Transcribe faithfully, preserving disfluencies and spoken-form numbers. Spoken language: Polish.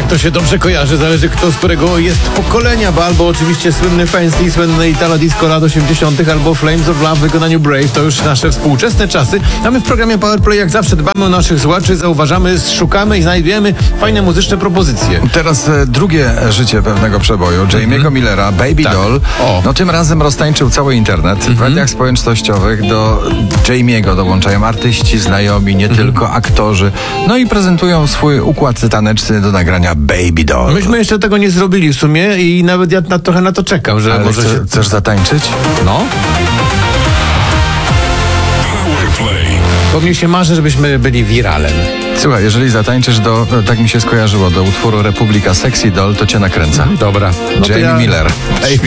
To się dobrze kojarzy, zależy kto z którego jest pokolenia, bo albo oczywiście słynny Fancy, słynny Italo Disco lat osiemdziesiątych, albo Flames of Love w wykonaniu Brave, to już nasze współczesne czasy. A my w programie Powerplay jak zawsze dbamy o naszych słuchaczy, zauważamy, szukamy i znajdujemy fajne muzyczne propozycje. Teraz e, drugie życie pewnego przeboju, Jamie'ego mm-hmm. Millera, Baby tak. Doll. O. No tym razem roztańczył cały internet. Mm-hmm. W mediach społecznościowych do Jamie'ego dołączają artyści, znajomi, nie mm-hmm. tylko aktorzy. No i prezentują swój układ taneczny do nagrania Baby Doll. Myśmy jeszcze tego nie zrobili w sumie i nawet ja na, trochę na to czekam, że Ale może chce, się... chcesz zatańczyć? No. Bo mnie się marzy, żebyśmy byli wiralem. Słuchaj, jeżeli zatańczysz do, tak mi się skojarzyło, do utworu Republika Sexy Doll, to cię nakręca. Dobra. No Jamie ja... Miller. Baby